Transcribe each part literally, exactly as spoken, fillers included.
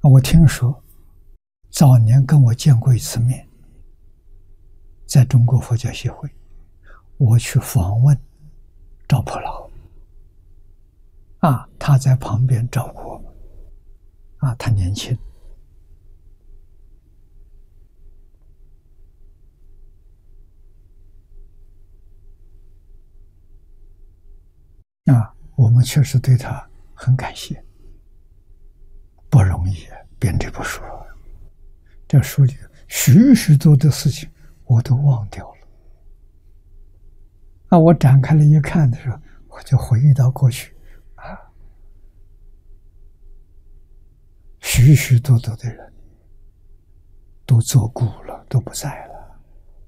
我听说早年跟我见过一次面，在中国佛教协会，我去访问赵普老，啊，他在旁边照顾我们，啊，他年轻，啊，我们确实对他很感谢，不容易编这部书，这书里许许多多的事情我都忘掉了。啊，我展开了一看的时候，我就回忆到过去，啊，许许多多的人都作故了，都不在了。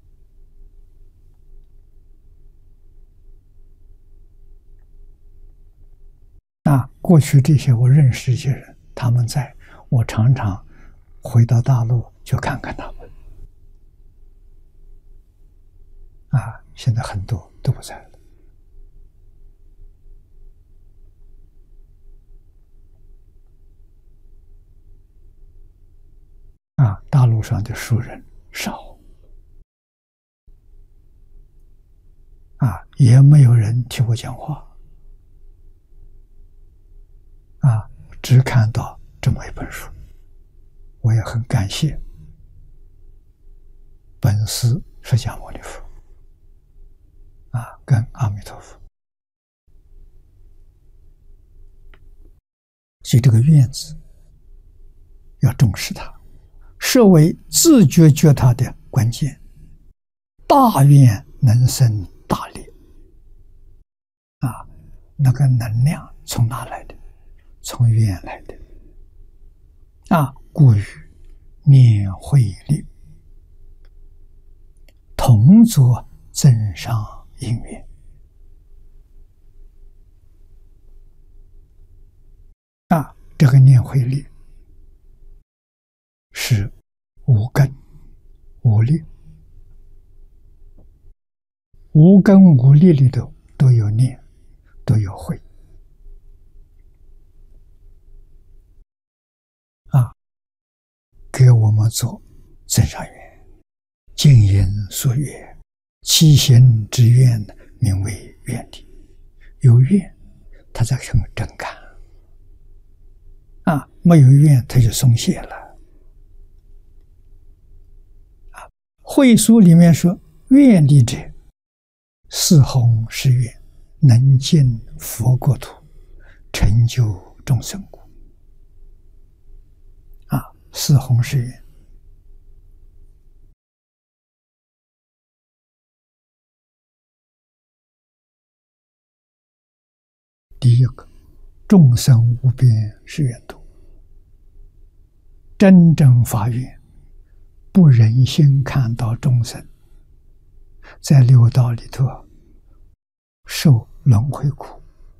啊，过去这些我认识这些人，他们在，我常常回到大陆去看看他们。啊，现在很多都不在了。啊，大陆上的书人少，啊，也没有人替我讲话，啊，只看到这么一本书，我也很感谢本师释迦牟尼佛，啊，跟阿弥陀佛。所以这个愿字要重视它，设为自觉觉他的关键。大愿能生大利，啊，那个能量从哪来的？从愿来的。啊，故与念慧力同作增上因缘。啊，这个念慧力是无根无力，无根无力里头都有念，都有慧。啊，给我们做增上缘，净言所愿，七贤之愿名为愿力。有愿，他才成真感。啊，没有愿，他就松懈了。啊，慧书里面说，愿力者，四弘誓愿，能见佛国土，成就众生故。啊，四弘誓愿。第一个，众生无边誓愿度，真正发愿，不忍心看到众生在六道里头受轮回苦。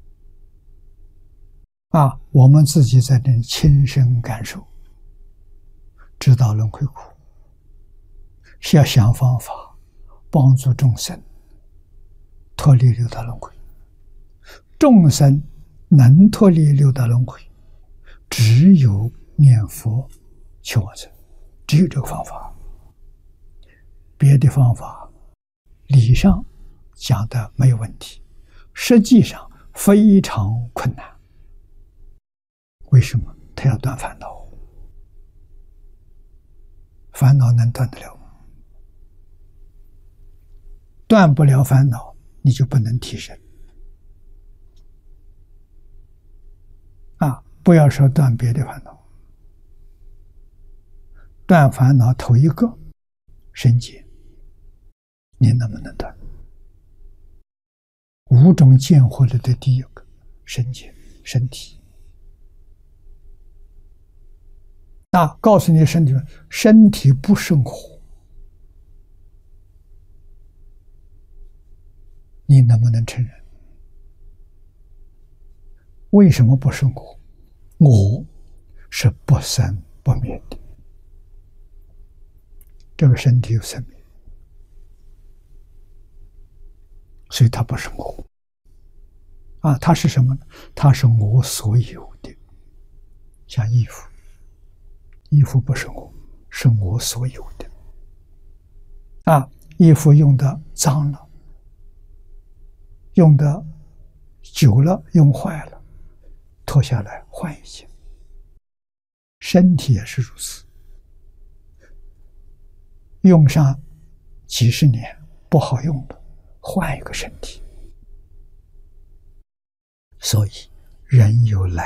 啊，我们自己在这里亲身感受，知道轮回苦，是要想方法帮助众生脱离六道轮回。众生能脱离六道轮回，只有念佛求往生，只有这个方法。别的方法理上讲的没有问题，实际上非常困难。为什么？他要断烦恼，烦恼能断得了吗？断不了烦恼，你就不能提升。啊，不要说断别的烦恼，断烦恼头一个身见，你能不能断？五种见惑里的第一个身见，身体。那告诉你身体，身体不生活，你能不能承认？为什么不生活？我是不生不灭的，这个身体有生命，所以它不生活。啊，它是什么呢？它是我所有的，像衣服， 衣服不是我，是我所有的。啊，衣服用的脏了，用的久了，用坏了，脱下来换一件。身体也是如此，用上几十年不好用了，换一个身体。所以人有来